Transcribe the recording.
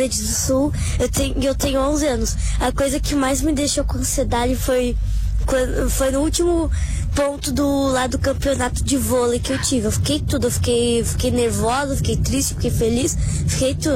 Do Sul, eu tenho 11 anos. A coisa que mais me deixou com ansiedade foi no último ponto do campeonato de vôlei que eu tive. Eu fiquei nervosa, fiquei triste, fiquei feliz, fiquei tudo.